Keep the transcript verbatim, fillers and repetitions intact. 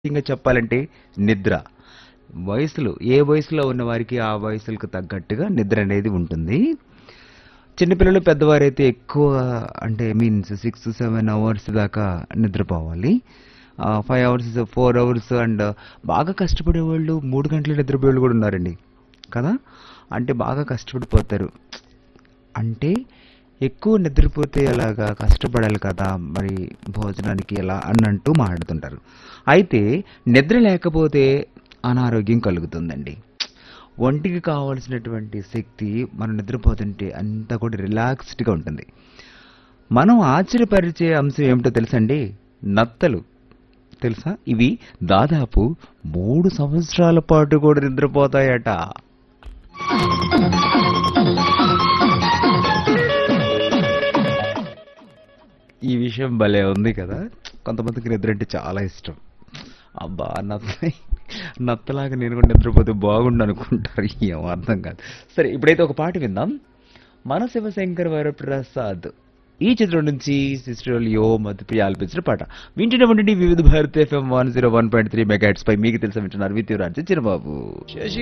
ముఖ్యంగా చెప్పాలంటే నిద్ర. వయసులు ఏ వయసులో ఉన్న వారికి ఆ వయసులకు తగ్గట్టుగా నిద్ర అనేది ఉంటుంది. చిన్నపిల్లలు, పెద్దవారైతే ఎక్కువ అంటే మీన్స్ సిక్స్, సెవెన్ అవర్స్ దాకా నిద్రపోవాలి. ఆహ్, five hours, four hours and బాగా కష్టపడేవాళ్ళు మూడు గంటలు నిద్రపోయేవాళ్ళు కూడా ఉన్నారండి. కదా! అంటే బాగా కష్టపడిపోతారు. అంటే ఎక్కువ నిద్రపోతే ఎలాగా కష్టపడాలి కదా! మరి భోజనానికి ఎలా అనంటూ మాట్లాడుతుంటారు. అయితే నిద్ర లేకపోతే అనారోగ్యం కలుగుతుందండి. ఒంటికి కావాల్సినటువంటి శక్తి మనం నిద్రపోతుంటే అంతా కూడా రిలాక్స్డ్‌గా ఉంటుంది. మనం ఆశ్చర్యపరిచే అంశం ఏమిటో తెలుసండి? నత్తలు తెలుసా? ఇవి దాదాపు మూడు సంవత్సరాల పాటు కూడా నిద్రపోతాయట. ఈ విషయం భలే ఉంది కదా! కొంతమందికి నిద్ర అంటే చాలా ఇష్టం. అబ్బా! నత్త నత్తలాగా నేను కూడా నిద్రపోతే బాగుండు అనుకుంటారు. ఏమో అర్థం కాదు. సరే ఇప్పుడైతే ఒక పాట విందాం. మన శివశంకర్ వరప్రసాద్ ఈ చిత్రం నుంచి సిస్టర్ లియో మధుప్రియ ఆలపించిన పాట. వింటూనే ఉండండి వివిధ Bharati FM one zero one point three megahertz పై మీకు తెలిసి వింటున్నారు with your RJ Chirababu. Shashi